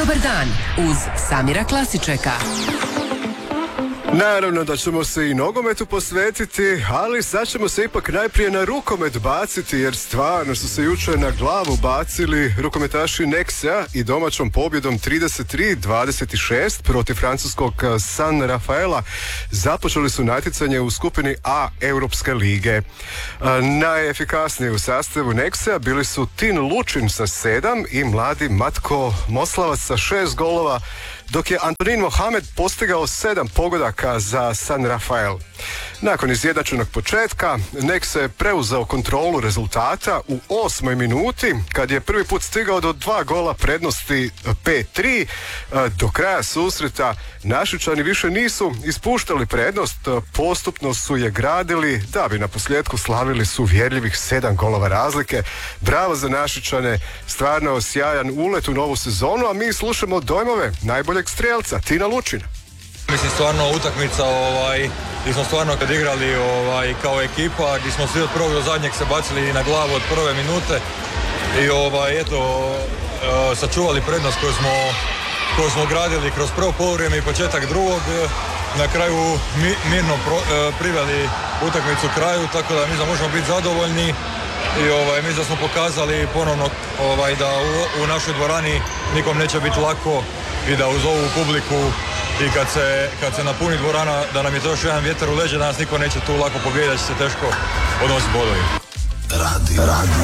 Dobar dan uz Samira Klasičeka. Naravno da ćemo se i nogometu posvetiti, ali sad ćemo se ipak najprije na rukomet baciti, jer stvarno su se jučer na glavu bacili rukometaši Nexia i domaćom pobjedom 33-26 protiv francuskog San Rafaela započeli su natjecanje u skupini A Europske lige. Najefikasniji u sastavu Nexia bili su Tin Lučin sa 7 i mladi Matko Moslavac sa 6 golova, dok je Antonin Mohamed postigao 7 pogodaka za San Rafael. Nakon izjednačenog početka, Nexa je preuzeo kontrolu rezultata u 8. minuti, kad je prvi put stigao do 2 gola prednosti 5-3. Do kraja susreta Našičani više nisu ispuštali prednost, postupno su je gradili, da bi naposljetku slavili su uvjerljivih 7 golova razlike. Bravo za Našičane, stvarno sjajan ulet u novu sezonu, a mi slušamo dojmove najboljeg strijelca, Tina Lučina. Mislim, stvarno utakmica gdje smo stvarno kad igrali kao ekipa, gdje smo svi od prvog do zadnjeg se bacili na glavu od prve minute i sačuvali prednost koju smo gradili kroz prvo poluvreme i početak drugog. Na kraju mirno priveli utakmicu kraju, tako da mi da možemo biti zadovoljni i mi da smo pokazali ponovno da u našoj dvorani nikom neće biti lako i da uz ovu publiku i kad se napuni dvorana, da nam je to još jedan vjetar u leđa, da nas niko neće tu lako pobijediti, da će se teško odnositi bodovi.